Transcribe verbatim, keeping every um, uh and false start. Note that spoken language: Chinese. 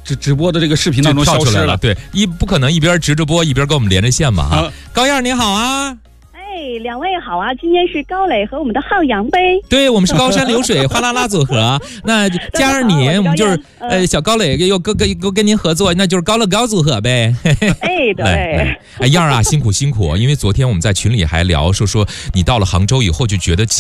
直直播的这个视频当中消失了。 了对，一不可能一边直着播一边跟我们连着线嘛哈。啊、高燕你好啊。 哎，两位好啊！今天是高磊和我们的浩洋呗。 对，我们是高山流水哗啦啦组合。那加上你，我们就是呃小高磊又跟跟跟跟您合作，那就是高乐高组合呗。 哎，对。 哎，燕儿啊，辛苦辛苦！因为昨天我们在群里还聊说说你到了杭州以后就觉得。